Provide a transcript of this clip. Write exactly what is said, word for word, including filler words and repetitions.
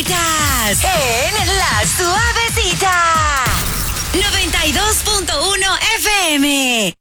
Estás en La Suavecita. noventa y dos punto uno F M.